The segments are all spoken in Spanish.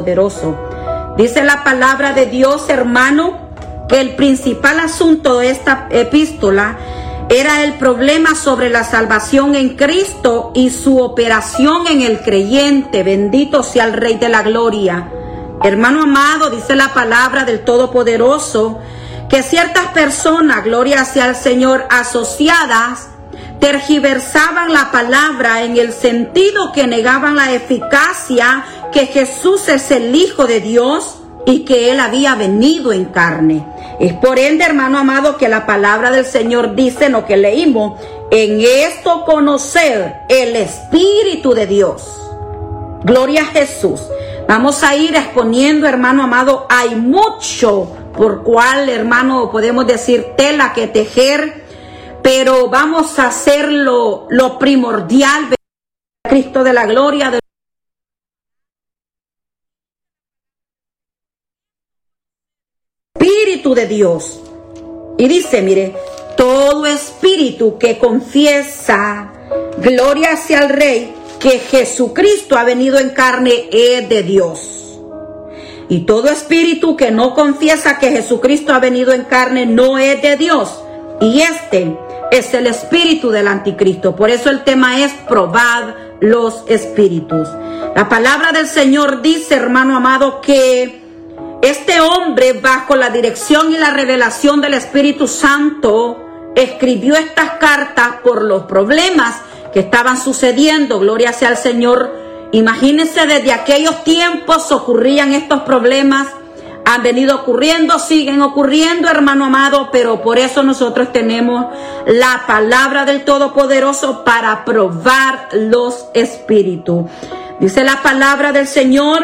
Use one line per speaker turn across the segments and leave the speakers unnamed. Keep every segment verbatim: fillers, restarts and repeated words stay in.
poderoso. Dice la palabra de Dios, hermano, que el principal asunto de esta epístola era el problema sobre la salvación en Cristo y su operación en el creyente. Bendito sea el Rey de la Gloria. Hermano amado, dice la palabra del Todopoderoso, que ciertas personas, gloria sea el Señor, asociadas, tergiversaban la palabra en el sentido que negaban la eficacia que Jesús es el Hijo de Dios y que Él había venido en carne. Es por ende, hermano amado, que la palabra del Señor dice, lo que leímos, en esto conocer el Espíritu de Dios. Gloria a Jesús. Vamos a ir exponiendo, hermano amado, hay mucho por cual, hermano, podemos decir tela que tejer, pero vamos a hacer lo, lo primordial, Cristo de la gloria, de Espíritu de Dios. Y dice, mire, todo espíritu que confiesa, gloria sea al Rey, que Jesucristo ha venido en carne es de Dios. Y todo espíritu que no confiesa que Jesucristo ha venido en carne no es de Dios. Y este es el espíritu del anticristo. Por eso el tema es probad los espíritus. La palabra del Señor dice, hermano amado, que este hombre, bajo la dirección y la revelación del Espíritu Santo, escribió estas cartas por los problemas que estaban sucediendo. Gloria sea al Señor. Imagínense, desde aquellos tiempos ocurrían estos problemas, han venido ocurriendo, siguen ocurriendo, hermano amado, pero por eso nosotros tenemos la palabra del Todopoderoso para probar los espíritus. Dice la palabra del Señor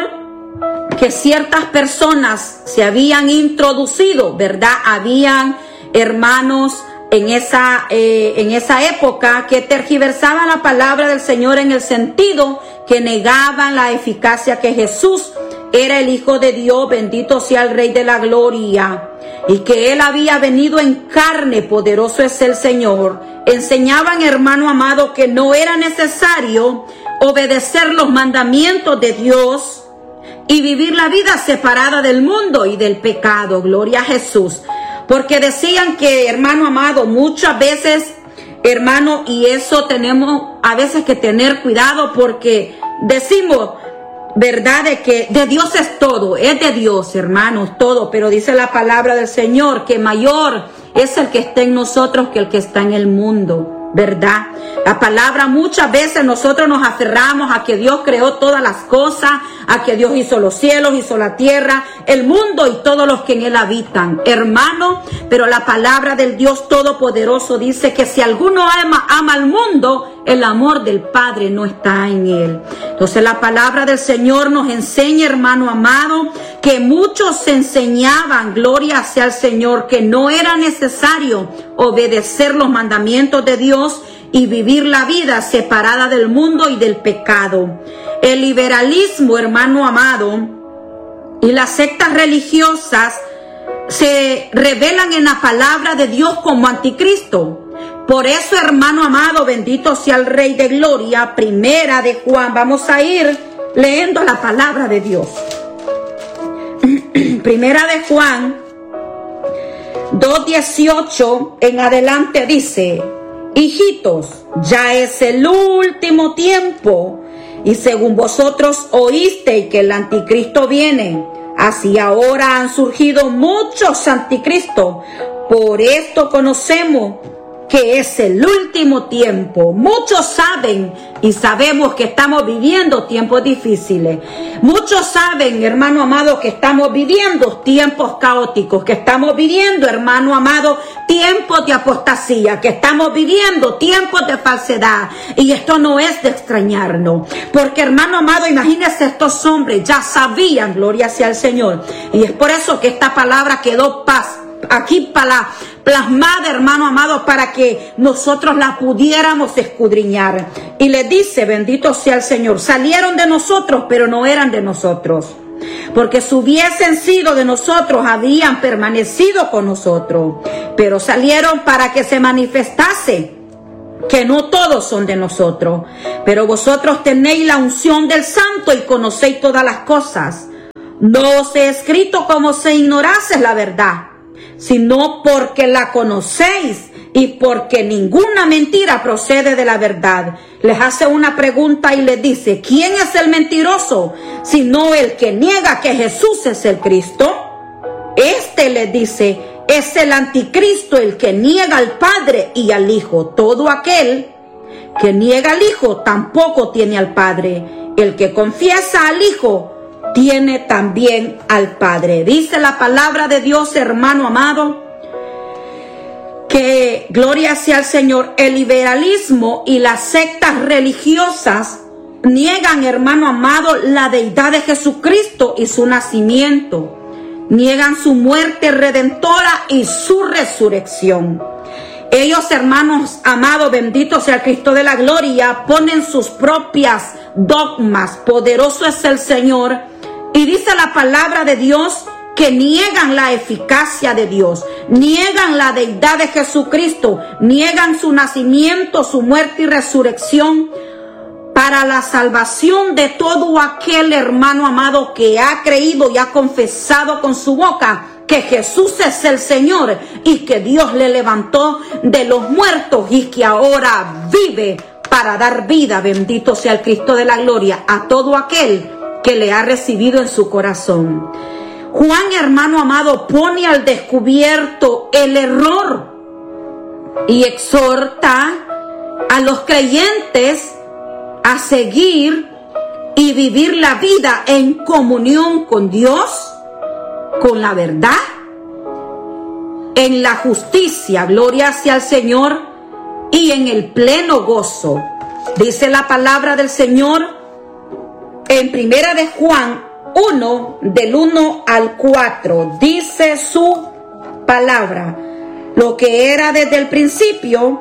que ciertas personas se habían introducido, ¿verdad? Habían hermanos en esa, eh, en esa época que tergiversaban la palabra del Señor en el sentido que negaban la eficacia que Jesús era el Hijo de Dios, bendito sea el Rey de la Gloria, y que Él había venido en carne, poderoso es el Señor. Enseñaban, hermano amado, que no era necesario obedecer los mandamientos de Dios y vivir la vida separada del mundo y del pecado. Gloria a Jesús. Porque decían que, hermano amado, muchas veces, hermano, y eso tenemos a veces que tener cuidado, porque decimos, verdad, de que de Dios es todo, es de Dios, hermanos, todo, pero dice la palabra del Señor que mayor es el que está en nosotros que el que está en el mundo, ¿verdad? La palabra, muchas veces nosotros nos aferramos a que Dios creó todas las cosas, a que Dios hizo los cielos, hizo la tierra, el mundo y todos los que en él habitan, hermano, pero la palabra del Dios Todopoderoso dice que si alguno ama, ama al mundo, el amor del Padre no está en él. Entonces la palabra del Señor nos enseña, hermano amado, que muchos enseñaban, gloria sea al Señor, que no era necesario obedecer los mandamientos de Dios y vivir la vida separada del mundo y del pecado. El liberalismo, hermano amado, y las sectas religiosas se revelan en la palabra de Dios como anticristo. Por eso, hermano amado, bendito sea el Rey de Gloria, primera de Juan, vamos a ir leyendo la palabra de Dios. Primera de Juan dos dieciocho en adelante dice: hijitos, ya es el último tiempo, y según vosotros oísteis que el anticristo viene, así ahora han surgido muchos anticristos. Por esto conocemos que es el último tiempo. Muchos saben y sabemos que estamos viviendo tiempos difíciles. Muchos saben, hermano amado, que estamos viviendo tiempos caóticos, que estamos viviendo, hermano amado, tiempos de apostasía, que estamos viviendo tiempos de falsedad. Y esto no es de extrañarnos, porque, hermano amado, imagínense, estos hombres ya sabían, gloria sea al Señor. Y es por eso que esta palabra quedó paz aquí para plasmada, hermano amado, para que nosotros la pudiéramos escudriñar. Y le dice, bendito sea el Señor, salieron de nosotros, pero no eran de nosotros, porque si hubiesen sido de nosotros, habrían permanecido con nosotros, pero salieron para que se manifestase que no todos son de nosotros. Pero vosotros tenéis la unción del Santo y conocéis todas las cosas, no os he escrito como si ignorases la verdad, sino porque la conocéis y porque ninguna mentira procede de la verdad. Les hace una pregunta y les dice: ¿quién es el mentiroso? Sino el que niega que Jesús es el Cristo. Este les dice: es el anticristo, el que niega al Padre y al Hijo. Todo aquel que niega al Hijo tampoco tiene al Padre. El que confiesa al Hijo tiene también al Padre. Dice la palabra de Dios, hermano amado, que gloria sea al Señor, el liberalismo y las sectas religiosas niegan, hermano amado, la deidad de Jesucristo y su nacimiento. Niegan su muerte redentora y su resurrección. Ellos, hermanos amados, bendito sea el Cristo de la gloria, ponen sus propias dogmas. Poderoso es el Señor. Y dice la palabra de Dios que niegan la eficacia de Dios, niegan la deidad de Jesucristo, niegan su nacimiento, su muerte y resurrección para la salvación de todo aquel hermano amado que ha creído y ha confesado con su boca que Jesús es el Señor y que Dios le levantó de los muertos y que ahora vive para dar vida, bendito sea el Cristo de la gloria, a todo aquel que le ha recibido en su corazón. Juan, hermano amado, pone al descubierto el error y exhorta a los creyentes a seguir y vivir la vida en comunión con Dios, con la verdad, en la justicia, gloria sea al Señor, y en el pleno gozo. Dice la palabra del Señor en primera de Juan uno, del uno al cuatro, dice su palabra: lo que era desde el principio,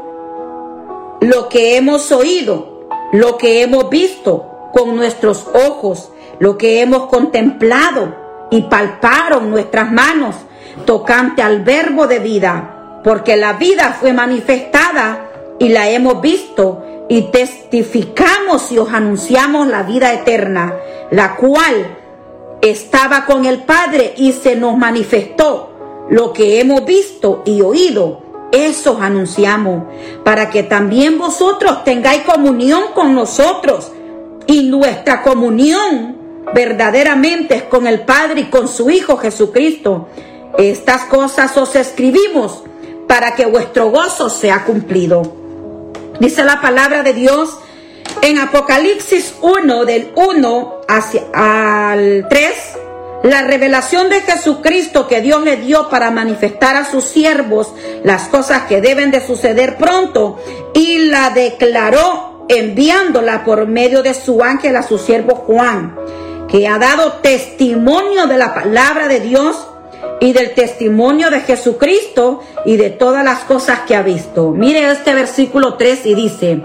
lo que hemos oído, lo que hemos visto con nuestros ojos, lo que hemos contemplado y palparon nuestras manos, tocante al verbo de vida, porque la vida fue manifestada y la hemos visto y testificamos y os anunciamos la vida eterna, la cual estaba con el Padre y se nos manifestó. Lo que hemos visto y oído, eso anunciamos, para que también vosotros tengáis comunión con nosotros. Y nuestra comunión verdaderamente es con el Padre y con su Hijo Jesucristo. Estas cosas os escribimos para que vuestro gozo sea cumplido. Dice la palabra de Dios en Apocalipsis uno, del uno hacia, al tres, la revelación de Jesucristo que Dios le dio para manifestar a sus siervos las cosas que deben de suceder pronto, y la declaró enviándola por medio de su ángel a su siervo Juan, que ha dado testimonio de la palabra de Dios y del testimonio de Jesucristo y de todas las cosas que ha visto. Mire este versículo tres y dice: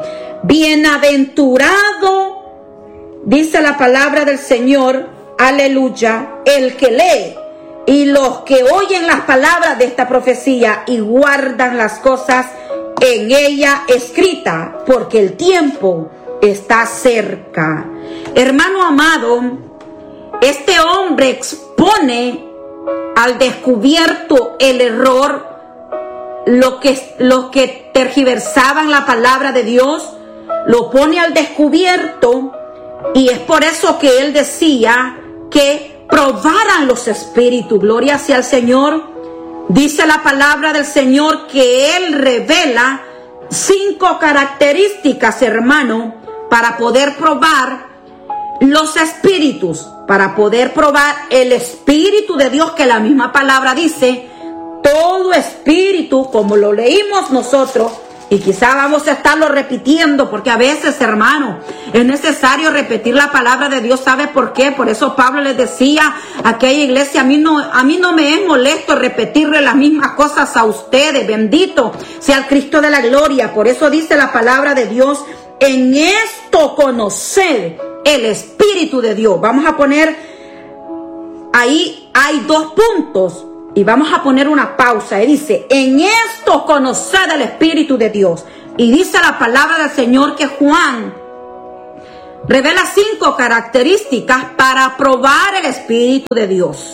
bienaventurado, dice la palabra del Señor, aleluya, el que lee y los que oyen las palabras de esta profecía y guardan las cosas en ella escrita, porque el tiempo está cerca. Hermano amado, este hombre expone al descubierto el error, lo que, los que tergiversaban la palabra de Dios, lo pone al descubierto, y es por eso que él decía que probaran los espíritus. Gloria sea al Señor. Dice la palabra del Señor que él revela cinco características, hermano, para poder probar los espíritus, para poder probar el Espíritu de Dios, que la misma palabra dice, todo espíritu, como lo leímos nosotros, y quizá vamos a estarlo repitiendo, porque a veces, hermano, es necesario repetir la palabra de Dios. ¿Sabe por qué? Por eso Pablo les decía a aquella iglesia: a mí no, a mí no me es molesto repetirle las mismas cosas a ustedes. Bendito sea el Cristo de la gloria. Por eso dice la palabra de Dios: en esto conocer el Espíritu de Dios. Vamos a poner ahí, hay dos puntos, y vamos a poner una pausa. Y dice: en esto conocer el Espíritu de Dios. Y dice la palabra del Señor que Juan revela cinco características para probar el Espíritu de Dios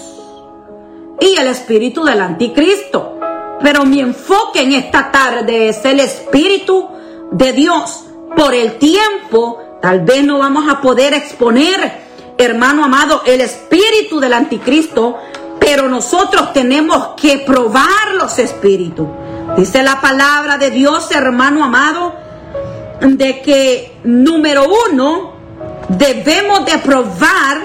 y el espíritu del anticristo. Pero mi enfoque en esta tarde es el Espíritu de Dios. Por el tiempo, tal vez no vamos a poder exponer, hermano amado, el espíritu del anticristo, pero nosotros tenemos que probar los espíritus. Dice la palabra de Dios, hermano amado, de que número uno, debemos de probar,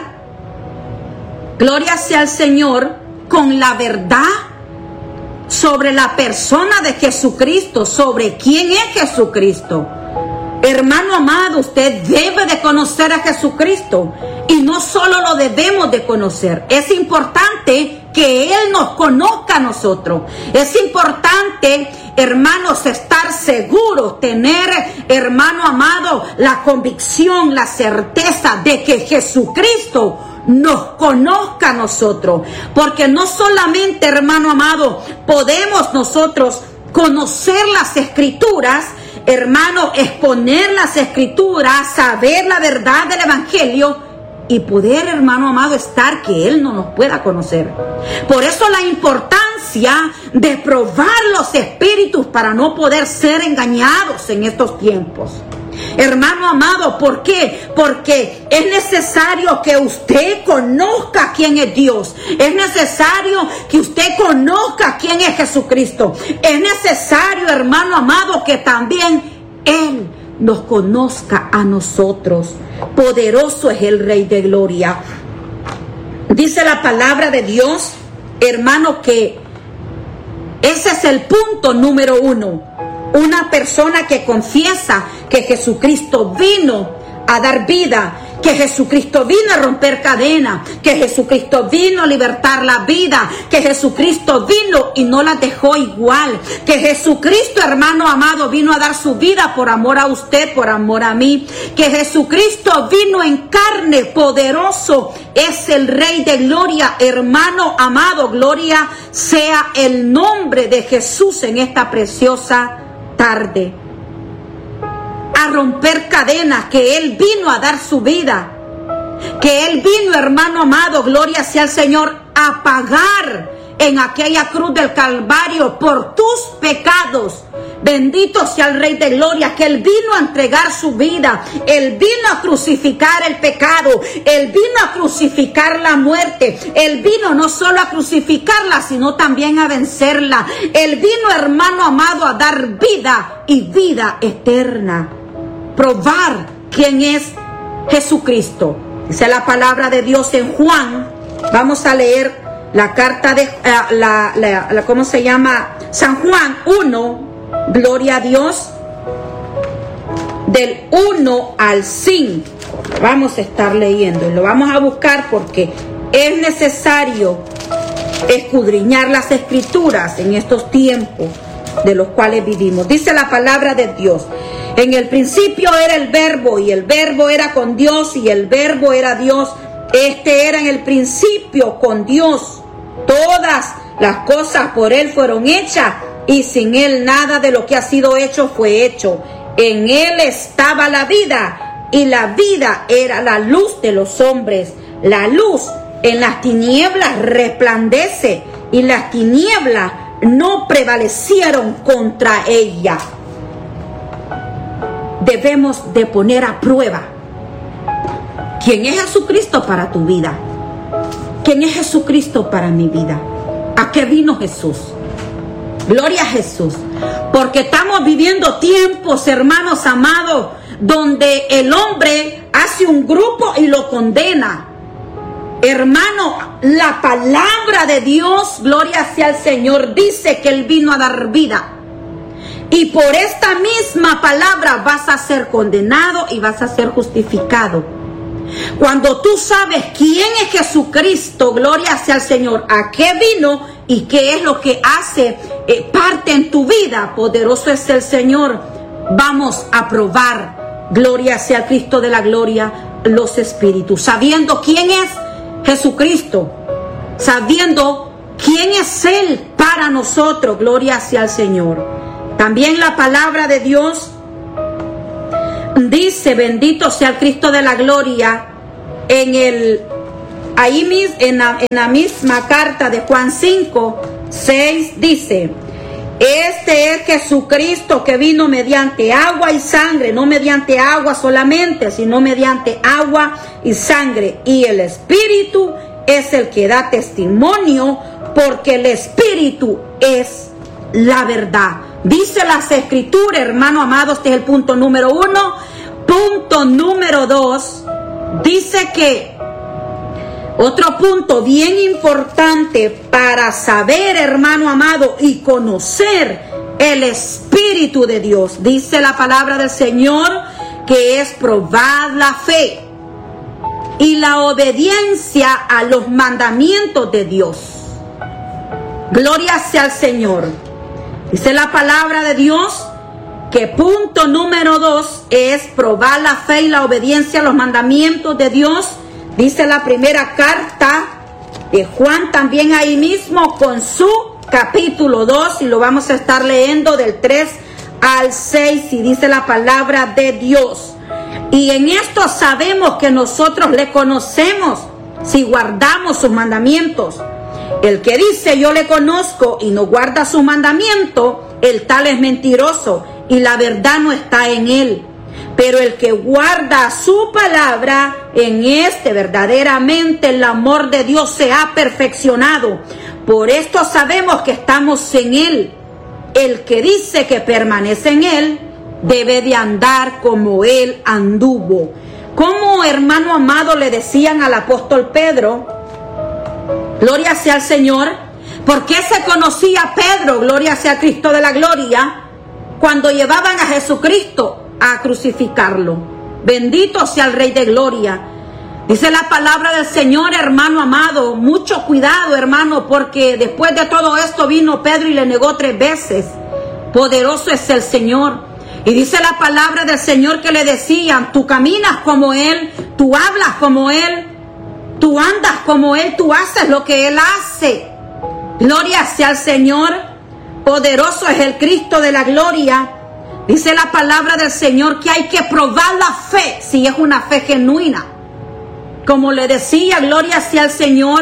gloria sea al Señor, con la verdad sobre la persona de Jesucristo, sobre quién es Jesucristo. Hermano amado, usted debe de conocer a Jesucristo, y no solo lo debemos de conocer, es importante que Él nos conozca a nosotros. Es importante, hermanos, estar seguros, tener, hermano amado, la convicción, la certeza de que Jesucristo nos conozca a nosotros, porque no solamente, hermano amado, podemos nosotros conocer las Escrituras, hermano, exponer las Escrituras, saber la verdad del Evangelio y poder, hermano amado, estar que Él no nos pueda conocer. Por eso la importancia de probar los espíritus para no poder ser engañados en estos tiempos. Hermano amado, ¿por qué? Porque es necesario que usted conozca quién es Dios. Es necesario que usted conozca quién es Jesucristo. Es necesario, hermano amado, que también Él nos conozca a nosotros. Poderoso es el Rey de Gloria. Dice la palabra de Dios, hermano, que ese es el punto número uno. Una persona que confiesa que Jesucristo vino a dar vida, que Jesucristo vino a romper cadenas, que Jesucristo vino a libertar la vida, que Jesucristo vino y no la dejó igual, que Jesucristo, hermano amado, vino a dar su vida por amor a usted, por amor a mí, que Jesucristo vino en carne, poderoso es el Rey de Gloria. Hermano amado, gloria sea el nombre de Jesús en esta preciosa tarde. A romper cadenas, que Él vino a dar su vida, que Él vino, hermano amado, gloria sea al Señor, a pagar en aquella cruz del Calvario por tus pecados. Bendito sea el Rey de Gloria, que Él vino a entregar su vida. Él vino a crucificar el pecado. Él vino a crucificar la muerte. Él vino no solo a crucificarla, sino también a vencerla. Él vino, hermano amado, a dar vida y vida eterna. Probar quién es Jesucristo. Dice la palabra de Dios en Juan. Vamos a leer la carta de, uh, la, la, la, ¿cómo se llama? San Juan uno. Gloria a Dios, del uno al cinco. Vamos a estar leyendo y lo vamos a buscar porque es necesario escudriñar las Escrituras en estos tiempos de los cuales vivimos. Dice la palabra de Dios: en el principio era el Verbo, y el Verbo era con Dios, y el Verbo era Dios. Este era en el principio con Dios. Todas las cosas por Él fueron hechas, y sin Él nada de lo que ha sido hecho fue hecho. En Él estaba la vida, y la vida era la luz de los hombres. La luz en las tinieblas resplandece, y las tinieblas no prevalecieron contra ella. Debemos de poner a prueba quién es Jesucristo para tu vida, quién es Jesucristo para mi vida, a qué vino Jesús. Gloria a Jesús, porque estamos viviendo tiempos, hermanos amados, donde el hombre hace un grupo y lo condena. Hermano, la palabra de Dios, gloria sea al Señor, dice que Él vino a dar vida. Y por esta misma palabra vas a ser condenado y vas a ser justificado. Cuando tú sabes quién es Jesucristo, gloria sea al Señor, a qué vino y qué es lo que hace eh, parte en tu vida, poderoso es el Señor, vamos a probar, gloria sea al Cristo de la gloria, los espíritus, sabiendo quién es Jesucristo, sabiendo quién es Él para nosotros, gloria sea al Señor. También la palabra de Dios dice, bendito sea el Cristo de la gloria, en el ahí mis, en, la, en la misma carta de Juan cinco, seis dice: este es Jesucristo que vino mediante agua y sangre, no mediante agua solamente, sino mediante agua y sangre. Y el Espíritu es el que da testimonio, porque el Espíritu es la verdad. Dice las Escrituras, hermano amado, este es el punto número uno. Punto número dos, dice que otro punto bien importante para saber, hermano amado, y conocer el Espíritu de Dios. Dice la palabra del Señor que es probar la fe y la obediencia a los mandamientos de Dios. Gloria sea al Señor. Dice la palabra de Dios que punto número dos es probar la fe y la obediencia a los mandamientos de Dios. Dice la primera carta de Juan también ahí mismo con su capítulo dos, y lo vamos a estar leyendo del tres al seis, y dice la palabra de Dios: y en esto sabemos que nosotros le conocemos si guardamos sus mandamientos. El que dice yo le conozco y no guarda sus mandamientos, el tal es mentiroso y la verdad no está en él. Pero el que guarda su palabra, en este verdaderamente el amor de Dios se ha perfeccionado. Por esto sabemos que estamos en él. El que dice que permanece en él, debe de andar como él anduvo. Como, hermano amado, le decían al apóstol Pedro, gloria sea al Señor. ¿Por qué se conocía Pedro, gloria sea Cristo de la gloria, cuando llevaban a Jesucristo a crucificarlo? Bendito sea el Rey de Gloria. Dice la palabra del Señor, hermano amado, mucho cuidado, hermano, porque después de todo esto vino Pedro y le negó tres veces. Poderoso es el Señor. Y dice la palabra del Señor que le decían: tú caminas como Él, tú hablas como Él, tú andas como Él, tú haces lo que Él hace. Gloria sea al Señor. Poderoso es el Cristo de la gloria. Dice la palabra del Señor que hay que probar la fe, si es una fe genuina. Como le decía, gloria sea al Señor,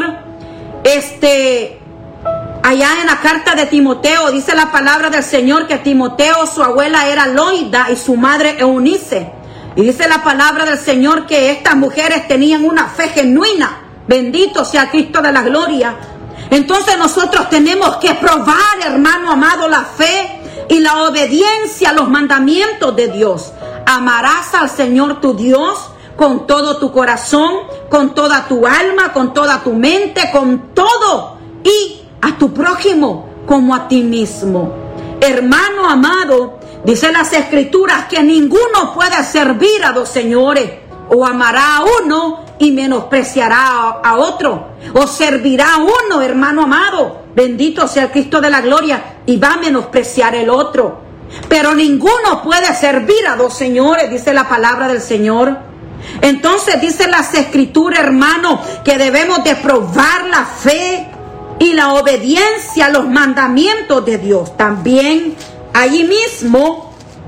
este, allá en la carta de Timoteo, dice la palabra del Señor que Timoteo, su abuela era Loida y su madre Eunice. Y dice la palabra del Señor que estas mujeres tenían una fe genuina. Bendito sea Cristo de la gloria. Entonces nosotros tenemos que probar, hermano amado, la fe y la obediencia a los mandamientos de Dios. Amarás al Señor tu Dios con todo tu corazón, con toda tu alma, con toda tu mente, con todo, y a tu prójimo como a ti mismo. Hermano amado, dice las Escrituras que ninguno puede servir a dos señores. O amará a uno y menospreciará a, a otro, o servirá a uno, hermano amado, bendito sea el Cristo de la gloria, y va a menospreciar el otro. Pero ninguno puede servir a dos señores, dice la palabra del Señor. Entonces dice las Escrituras, hermano, que debemos de probar la fe y la obediencia a los mandamientos de Dios. También allí mismo,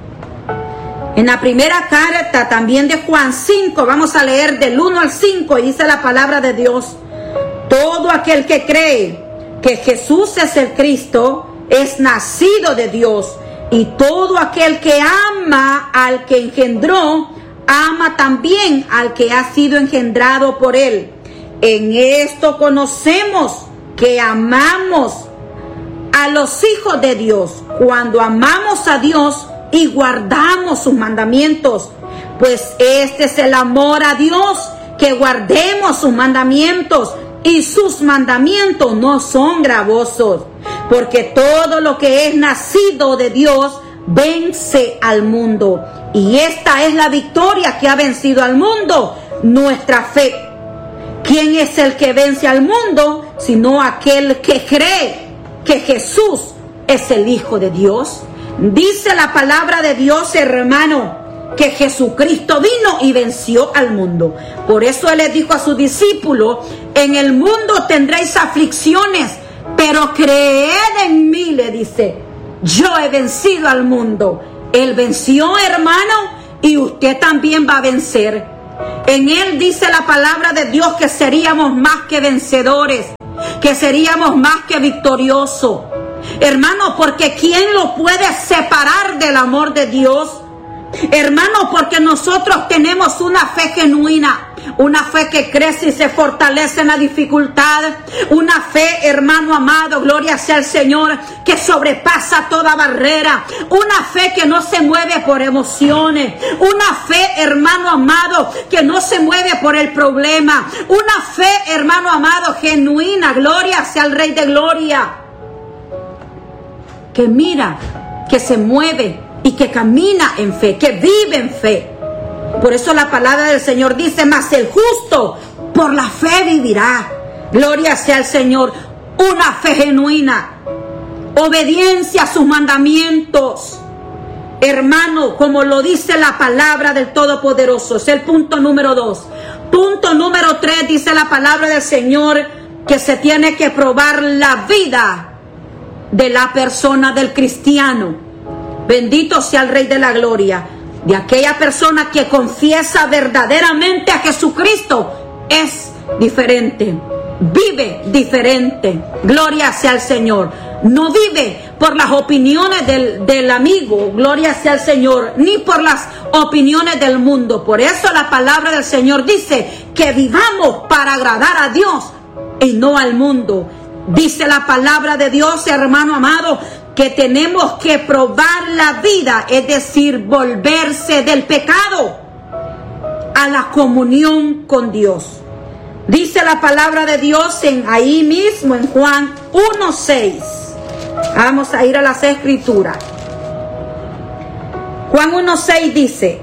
en la primera carta también de Juan cinco, vamos a leer del uno al cinco, y dice la palabra de Dios: todo aquel que cree que Jesús es el Cristo es nacido de Dios, y todo aquel que ama al que engendró, ama también al que ha sido engendrado por él. En esto conocemos que amamos a los hijos de Dios, cuando amamos a Dios y guardamos sus mandamientos. Pues este es el amor a Dios, que guardemos sus mandamientos, y sus mandamientos no son gravosos, porque todo lo que es nacido de Dios vence al mundo. Y esta es la victoria que ha vencido al mundo, nuestra fe. ¿Quién es el que vence al mundo? Sino aquel que cree que Jesús es el Hijo de Dios. Dice la palabra de Dios, hermano, que Jesucristo vino y venció al mundo. Por eso Él les dijo a sus discípulos: en el mundo tendréis aflicciones, pero creed en mí, le dice, yo he vencido al mundo. Él venció, hermano, y usted también va a vencer. En Él dice la palabra de Dios que seríamos más que vencedores, que seríamos más que victoriosos. Hermano, porque ¿quién lo puede separar del amor de Dios? Hermano, porque nosotros tenemos una fe genuina, una fe que crece y se fortalece en la dificultad, una fe, hermano amado, gloria sea al Señor, que sobrepasa toda barrera, una fe que no se mueve por emociones, una fe, hermano amado, que no se mueve por el problema, una fe, hermano amado, genuina, gloria sea al Rey de Gloria, que mira, que se mueve y que camina en fe, que vive en fe. Por eso la palabra del Señor dice, mas el justo por la fe vivirá. Gloria sea al Señor. Una fe genuina, obediencia a sus mandamientos. Hermano, como lo dice la palabra del Todopoderoso, es el punto número dos. Punto número tres, dice la palabra del Señor, que se tiene que probar la vida de la persona del cristiano. Bendito sea el Rey de la Gloria, de aquella persona que confiesa verdaderamente a Jesucristo. Es diferente, vive diferente. Gloria sea al Señor. No vive por las opiniones del, del amigo, gloria sea al Señor, ni por las opiniones del mundo. Por eso la palabra del Señor dice que vivamos para agradar a Dios y no al mundo. Dice la palabra de Dios, hermano amado, que tenemos que probar la vida, es decir, volverse del pecado a la comunión con Dios. Dice la palabra de Dios en ahí mismo en Juan uno seis. Vamos a ir a las escrituras. Juan uno seis dice,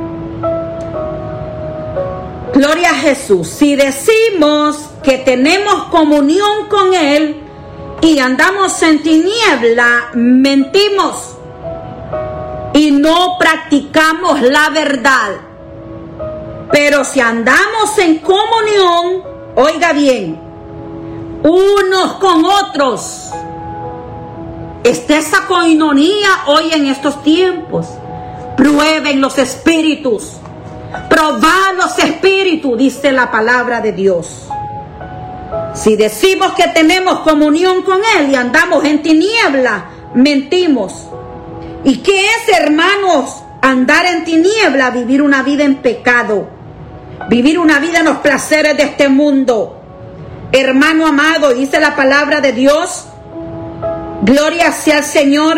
gloria a Jesús, si decimos que tenemos comunión con Él y andamos en tiniebla, mentimos y no practicamos la verdad. Pero si andamos en comunión, oiga bien, unos con otros, está esa coinonía hoy en estos tiempos. Prueben los espíritus, probad los espíritus, dice la palabra de Dios. Si decimos que tenemos comunión con Él y andamos en tiniebla, mentimos. ¿Y qué es, hermanos, andar en tiniebla? Vivir una vida en pecado, vivir una vida en los placeres de este mundo. Hermano amado, dice la palabra de Dios, gloria sea al Señor,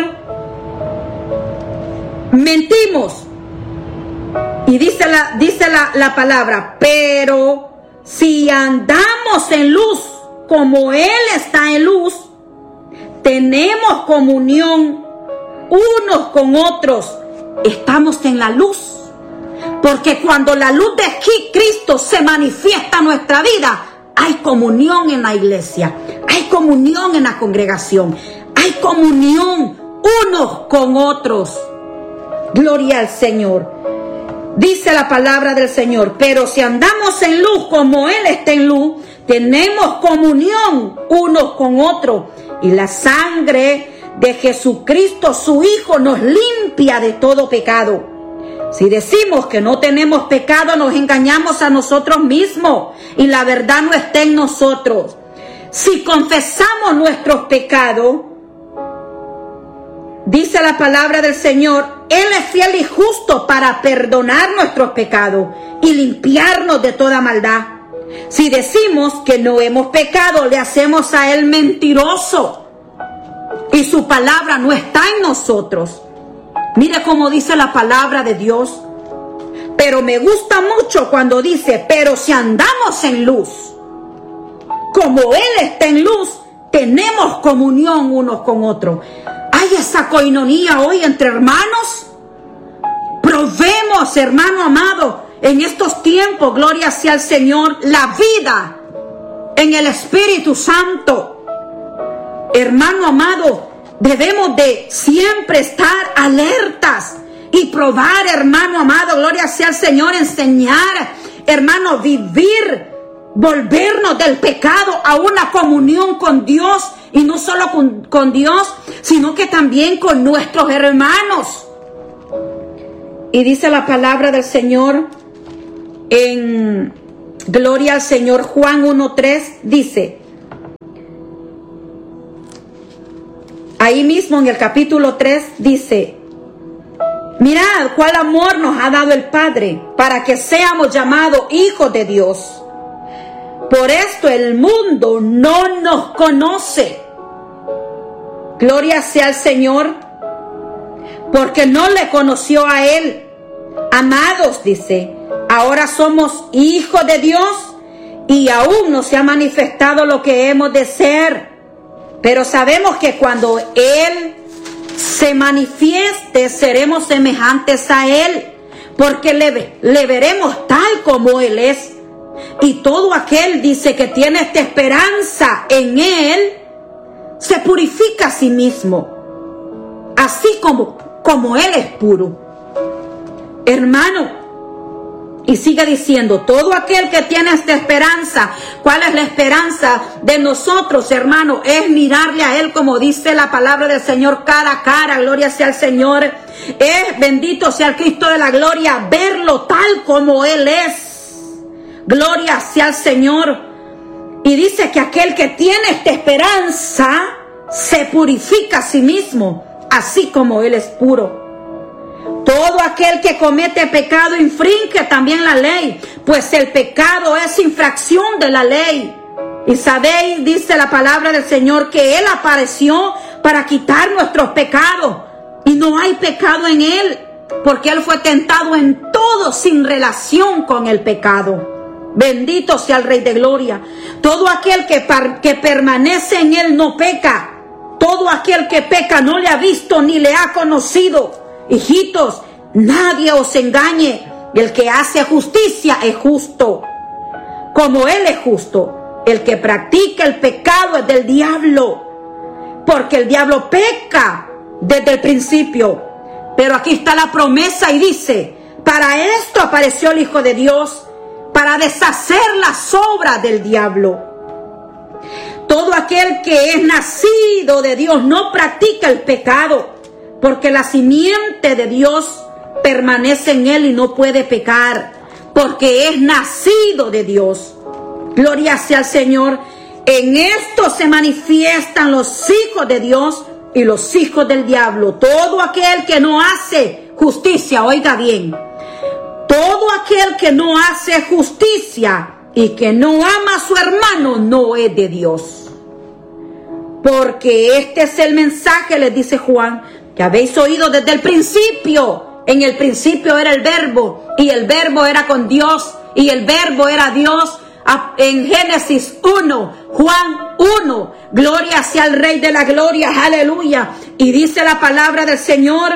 mentimos. Y dice la, dice la, la palabra, pero si andamos en luz, como Él está en luz, tenemos comunión unos con otros. Estamos en la luz. Porque cuando la luz de Cristo se manifiesta en nuestra vida, hay comunión en la iglesia, hay comunión en la congregación, hay comunión unos con otros. Gloria al Señor. Dice la palabra del Señor, pero si andamos en luz como Él está en luz, tenemos comunión unos con otros. Y la sangre de Jesucristo, su Hijo, nos limpia de todo pecado. Si decimos que no tenemos pecado, nos engañamos a nosotros mismos y la verdad no está en nosotros. Si confesamos nuestros pecados, dice la palabra del Señor, Él es fiel y justo para perdonar nuestros pecados y limpiarnos de toda maldad. Si decimos que no hemos pecado, le hacemos a Él mentiroso y su palabra no está en nosotros. Mire cómo dice la palabra de Dios. Pero me gusta mucho cuando dice, pero si andamos en luz, como Él está en luz, tenemos comunión unos con otros. ¿Hay esa coinonía hoy entre hermanos? Probemos, hermano amado, en estos tiempos, gloria sea al Señor, la vida en el Espíritu Santo. Hermano amado, debemos de siempre estar alertas y probar, hermano amado, gloria sea al Señor, enseñar, hermano, vivir, volvernos del pecado a una comunión con Dios. Y no solo con, con Dios, sino que también con nuestros hermanos. Y dice la palabra del Señor en Gloria al Señor, Juan uno tres, dice, ahí mismo en el capítulo tres dice, mirad cuál amor nos ha dado el Padre para que seamos llamados hijos de Dios. Por esto el mundo no nos conoce. Gloria sea al Señor, porque no le conoció a Él. Amados, dice, ahora somos hijos de Dios y aún no se ha manifestado lo que hemos de ser. Pero sabemos que cuando Él se manifieste, seremos semejantes a Él, porque le, le veremos tal como Él es. Y todo aquel, dice, que tiene esta esperanza en Él, se purifica a sí mismo, así como, como Él es puro. Hermano, y sigue diciendo, todo aquel que tiene esta esperanza, ¿cuál es la esperanza de nosotros, hermano? Es mirarle a Él, como dice la palabra del Señor, cara a cara. Gloria sea al Señor. Es, bendito sea el Cristo de la gloria, verlo tal como Él es. Gloria sea al Señor. Y dice que aquel que tiene esta esperanza se purifica a sí mismo, así como Él es puro. Todo aquel que comete pecado infringe también la ley, pues el pecado es infracción de la ley. Y sabéis, dice la palabra del Señor, que Él apareció para quitar nuestros pecados. Y no hay pecado en Él, porque Él fue tentado en todo sin relación con el pecado. Bendito sea el Rey de Gloria. Todo aquel que, par, que permanece en Él no peca. Todo aquel que peca no le ha visto ni le ha conocido. Hijitos, nadie os engañe. El que hace justicia es justo, como Él es justo. El que practica el pecado es del diablo, porque el diablo peca desde el principio. Pero aquí está la promesa y dice, para esto apareció el Hijo de Dios, para deshacer las obras del diablo. Todo aquel que es nacido de Dios no practica el pecado, porque la simiente de Dios permanece en él y no puede pecar, porque es nacido de Dios. Gloria sea al Señor. En esto se manifiestan los hijos de Dios y los hijos del diablo. Todo aquel que no hace justicia, oiga bien, todo aquel que no hace justicia y que no ama a su hermano no es de Dios. Porque este es el mensaje, les dice Juan, que habéis oído desde el principio. En el principio era el verbo, y el verbo era con Dios, y el verbo era Dios. En Génesis uno, Juan uno, gloria sea al Rey de la gloria, aleluya. Y dice la palabra del Señor,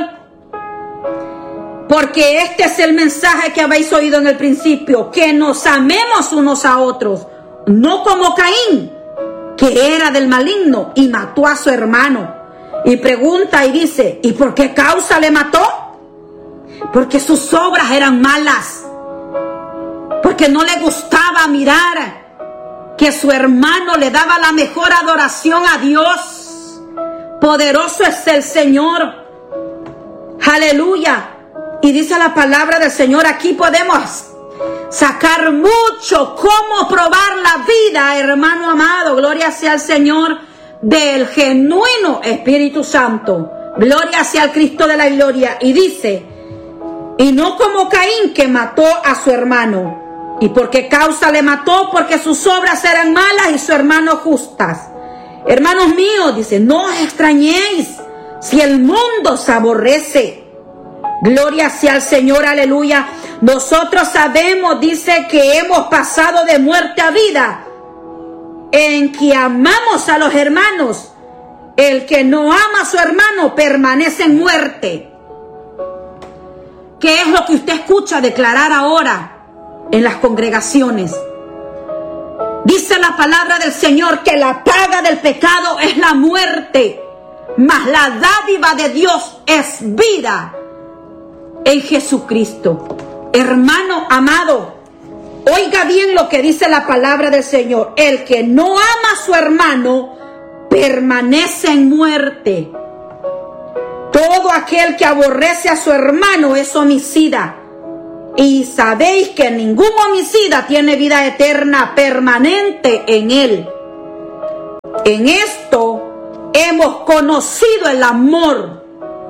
porque este es el mensaje que habéis oído en el principio, que nos amemos unos a otros, no como Caín, que era del maligno y mató a su hermano. Y pregunta y dice, ¿y por qué causa le mató? Porque sus obras eran malas, porque no le gustaba mirar que su hermano le daba la mejor adoración a Dios. Poderoso es el Señor, aleluya. Y dice la palabra del Señor, aquí podemos sacar mucho, cómo probar la vida, hermano amado, gloria sea al Señor, del genuino Espíritu Santo. Gloria sea al Cristo de la gloria. Y dice, y no como Caín, que mató a su hermano. ¿Y por qué causa le mató? Porque sus obras eran malas y su hermano justas. Hermanos míos, dice, no os extrañéis si el mundo se aborrece. Gloria sea al Señor, aleluya. Nosotros sabemos, dice, que hemos pasado de muerte a vida, en que amamos a los hermanos. El que no ama a su hermano permanece en muerte. ¿Qué es lo que usted escucha declarar ahora en las congregaciones? Dice la palabra del Señor que la paga del pecado es la muerte, mas la dádiva de Dios es vida en Jesucristo. Hermano amado, oiga bien lo que dice la palabra del Señor. El que no ama a su hermano permanece en muerte. todo aquel que aborrece a su hermano es homicida. Y sabéis que ningún homicida tiene vida eterna permanente en él. En esto hemos conocido el amor,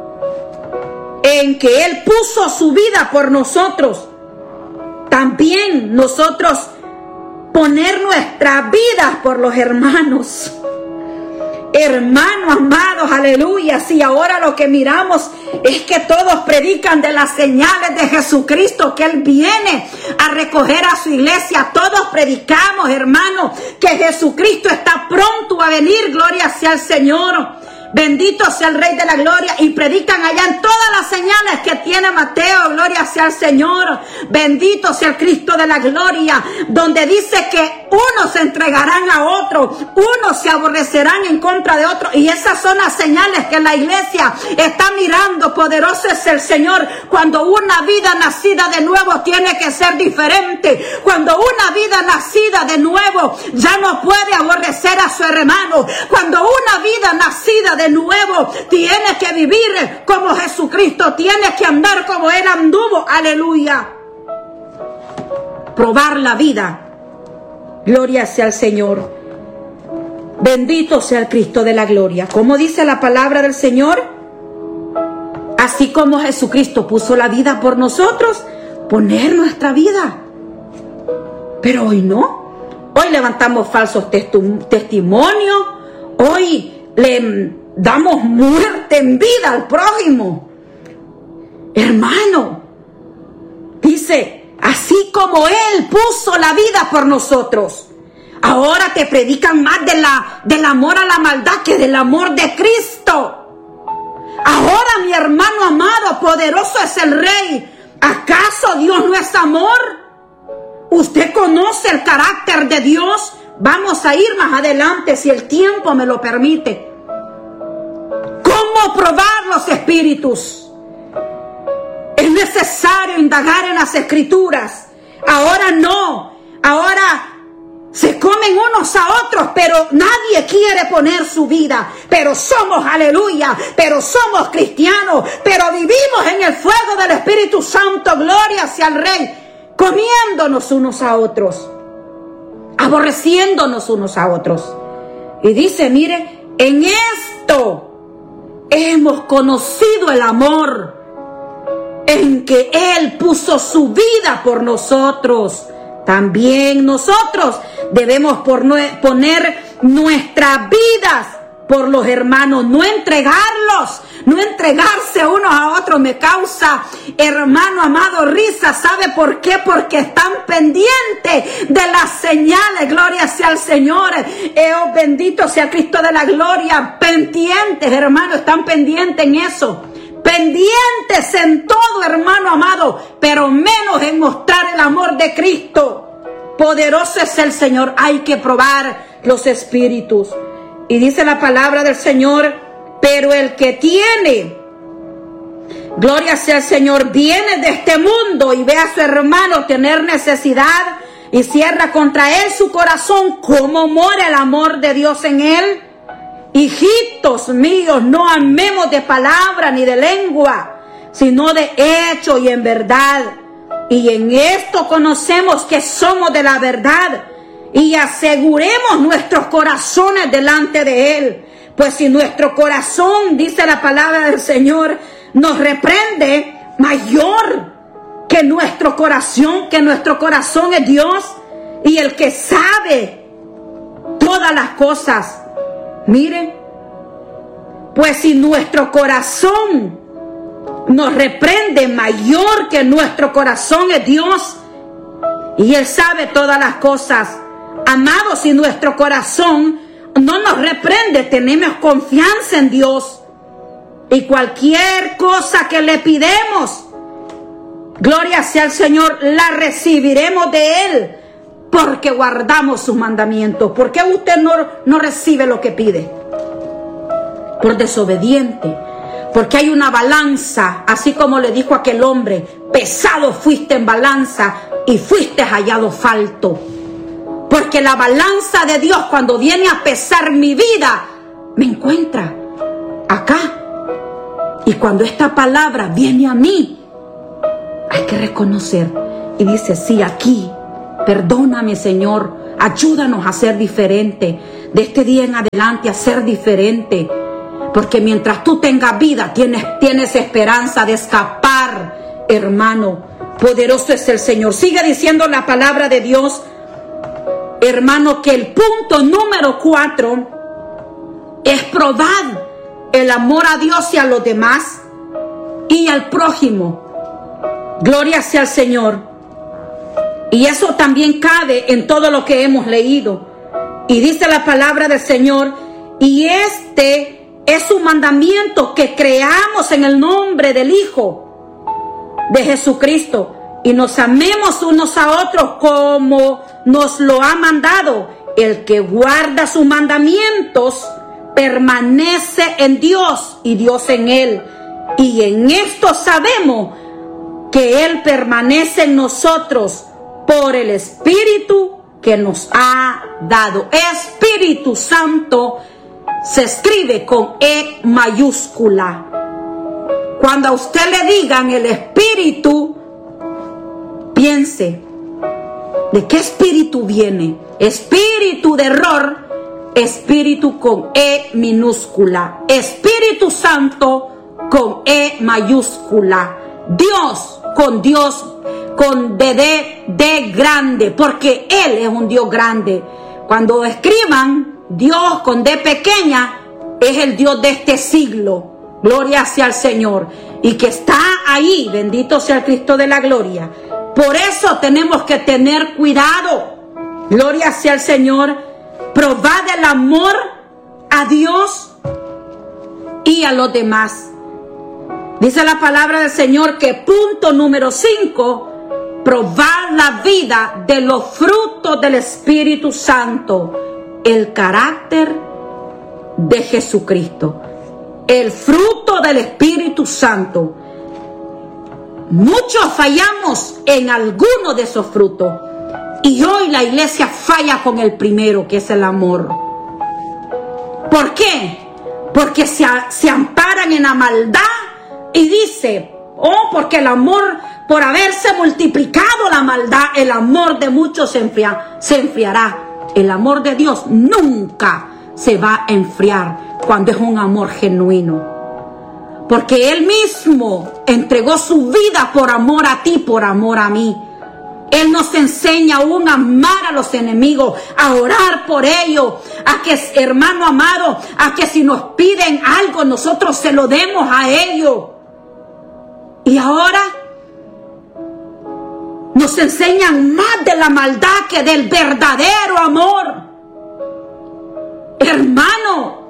en que Él puso su vida por nosotros. También nosotros poner nuestras vidas por los hermanos. Hermanos amados, aleluya. Si ahora lo que miramos es que todos predican de las señales de Jesucristo, que Él viene a recoger a su iglesia. Todos predicamos, hermanos, que Jesucristo está pronto a venir. Gloria sea el Señor. Bendito sea el Rey de la Gloria. Y predican allá en todas las señales que tiene Mateo. Gloria sea el Señor. Bendito sea el Cristo de la Gloria. Donde dice que unos se entregarán a otros, unos se aborrecerán en contra de otros. Y esas son las señales que la iglesia está mirando. Poderoso es el Señor. Cuando una vida nacida de nuevo tiene que ser diferente. Cuando una vida nacida de nuevo ya no puede aborrecer a su hermano. Cuando una vida nacida de de nuevo tiene que vivir como Jesucristo, tiene que andar como Él anduvo, aleluya. Probar la vida. Gloria sea al Señor. Bendito sea el Cristo de la gloria. Como dice la palabra del Señor, así como Jesucristo puso la vida por nosotros, poner nuestra vida. Pero hoy no. Hoy levantamos falsos testimonios. Hoy le damos muerte en vida al prójimo. Hermano, dice, así como Él puso la vida por nosotros, ahora te predican más de la, del amor a la maldad que del amor de Cristo. Ahora, mi hermano amado, poderoso es el Rey. ¿Acaso Dios no es amor? ¿Usted conoce el carácter de Dios? Vamos a ir más adelante si el tiempo me lo permite. ¿Cómo probar los espíritus? Es necesario indagar en las escrituras. Ahora no. Ahora se comen unos a otros, pero nadie quiere poner su vida. Pero somos, aleluya, pero somos cristianos, pero vivimos en el fuego del Espíritu Santo. Gloria sea al Rey. Comiéndonos unos a otros, aborreciéndonos unos a otros. Y dice, mire, en esto hemos conocido el amor, en que Él puso su vida por nosotros. También nosotros debemos poner nuestras vidas por los hermanos, no entregarlos, no entregarse unos a otros. Me causa, hermano amado, risa. ¿Sabe por qué? Porque están pendientes de las señales. Gloria sea al Señor. Eh, oh, bendito sea Cristo de la gloria. Pendientes, hermano, están pendientes en eso. Pendientes en todo, hermano amado, pero menos en mostrar el amor de Cristo. Poderoso es el Señor. Hay que probar los espíritus. Y dice la palabra del Señor, pero el que tiene, gloria sea el Señor, viene de este mundo y ve a su hermano tener necesidad y cierra contra él su corazón. ¿Cómo mora el amor de Dios en él? Hijitos míos, no amemos de palabra ni de lengua, sino de hecho y en verdad. Y en esto conocemos que somos de la verdad y aseguremos nuestros corazones delante de Él. Pues si nuestro corazón, dice la palabra del Señor, nos reprende, mayor que nuestro corazón, que nuestro corazón es Dios y el que sabe todas las cosas. Miren, pues si nuestro corazón nos reprende, mayor que nuestro corazón es Dios y Él sabe todas las cosas. Amados, si nuestro corazón no nos reprende, tenemos confianza en Dios y cualquier cosa que le pidemos, gloria sea al Señor, la recibiremos de Él, porque guardamos sus mandamientos. ¿Por qué usted no, no recibe lo que pide? Por desobediente. Porque hay una balanza, así como le dijo aquel hombre, pesado fuiste en balanza y fuiste hallado falto. Porque la balanza de Dios, cuando viene a pesar mi vida, me encuentra acá. Y cuando esta palabra viene a mí, hay que reconocer y dice, sí, aquí, perdóname, Señor, ayúdanos a ser diferente, de este día en adelante a ser diferente, porque mientras tú tengas vida, tienes, tienes esperanza de escapar, hermano. Poderoso es el Señor. Sigue diciendo la palabra de Dios, hermano, que el punto número cuatro es probar el amor a Dios y a los demás y al prójimo. Gloria sea al Señor. Y eso también cabe en todo lo que hemos leído. Y dice la palabra del Señor, y este es su mandamiento, que creamos en el nombre del Hijo de Jesucristo y nos amemos unos a otros como nos lo ha mandado. El que guarda sus mandamientos permanece en Dios y Dios en él. Y en esto sabemos que Él permanece en nosotros por el Espíritu que nos ha dado. Espíritu Santo se escribe con E mayúscula. Cuando a usted le digan el Espíritu, piense, ¿de qué espíritu viene? Espíritu de error, espíritu con E minúscula. Espíritu Santo con E mayúscula. Dios con Dios, con D, D, D grande, porque Él es un Dios grande. Cuando escriban Dios con D pequeña, es el Dios de este siglo. Gloria sea al Señor. Y que está ahí, bendito sea el Cristo de la gloria. Por eso tenemos que tener cuidado. Gloria sea al Señor. Probad el amor a Dios y a los demás. Dice la palabra del Señor que punto número cinco, probar la vida de los frutos del Espíritu Santo, el carácter de Jesucristo, el fruto del Espíritu Santo. Muchos fallamos en alguno de esos frutos y hoy la iglesia falla con el primero, que es el amor. ¿Por qué? Porque se, se amparan en la maldad. Y dice, oh, porque el amor, por haberse multiplicado la maldad, el amor de muchos se, enfria, se enfriará. El amor de Dios nunca se va a enfriar cuando es un amor genuino. Porque Él mismo entregó su vida por amor a ti, por amor a mí. Él nos enseña aún a amar a los enemigos, a orar por ellos, a que, hermano amado, a que si nos piden algo, nosotros se lo demos a ellos. Y ahora nos enseñan más de la maldad que del verdadero amor. Hermano,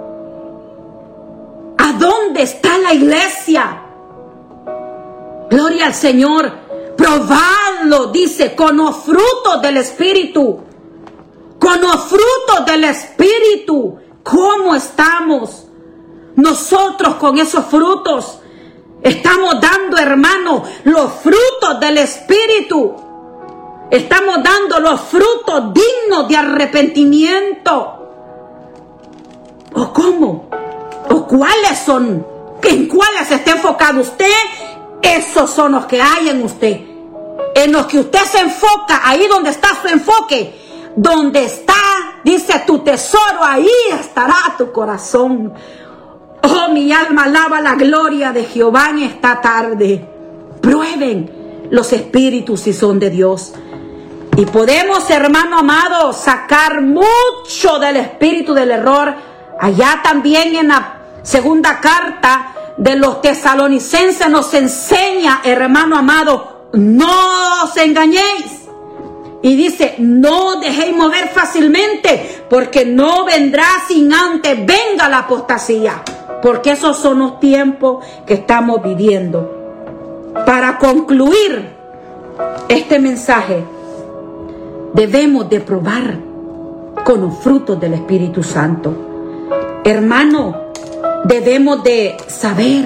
¿a dónde está la iglesia? Gloria al Señor. Probadlo, dice, con los frutos del Espíritu. Con los frutos del Espíritu. ¿Cómo estamos nosotros con esos frutos? Estamos dando, hermano, los frutos del Espíritu. Estamos dando los frutos dignos de arrepentimiento. ¿O cómo? ¿O cuáles son? ¿En cuáles está enfocado usted? Esos son los que hay en usted. En los que usted se enfoca, ahí donde está su enfoque. Donde está, dice, tu tesoro, ahí estará tu corazón. Oh, mi alma alaba la gloria de Jehová en esta tarde. Prueben los espíritus si son de Dios. Y podemos, hermano amado, sacar mucho del espíritu del error. Allá también en la segunda carta de los tesalonicenses nos enseña, hermano amado, no os engañéis. Y dice, no dejéis mover fácilmente, porque no vendrá sin antes venga la apostasía. Porque esos son los tiempos que estamos viviendo. Para concluir este mensaje, debemos de probar con los frutos del Espíritu Santo. Hermano, debemos de saber,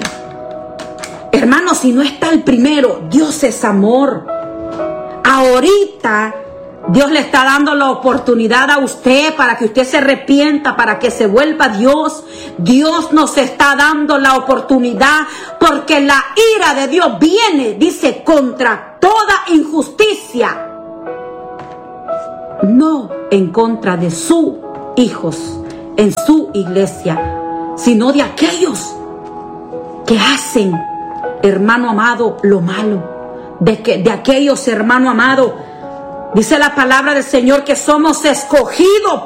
hermano, si no está el primero, Dios es amor. Ahorita Dios le está dando la oportunidad a usted para que usted se arrepienta, para que se vuelva a Dios. Dios nos está dando la oportunidad porque la ira de Dios viene, dice, contra toda injusticia. No en contra de sus hijos en su iglesia, sino de aquellos que hacen, hermano amado, lo malo. De, que, de aquellos, hermano amado, dice la palabra del Señor que somos escogidos.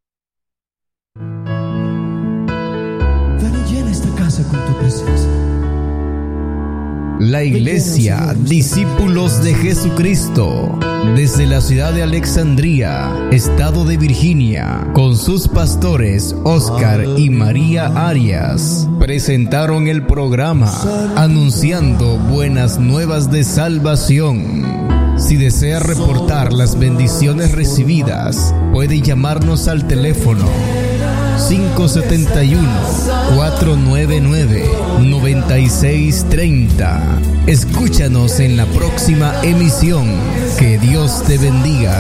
Ven y llena esta casa con tu presencia.
La Iglesia Discípulos de Jesucristo, desde la ciudad de Alexandria, estado de Virginia, con sus pastores Oscar y María Arias, presentaron el programa anunciando buenas nuevas de salvación. Si desea reportar las bendiciones recibidas, puede llamarnos al teléfono cinco siete uno, cuatro nueve nueve, nueve seis tres cero. Escúchanos en la próxima emisión. Que Dios te bendiga.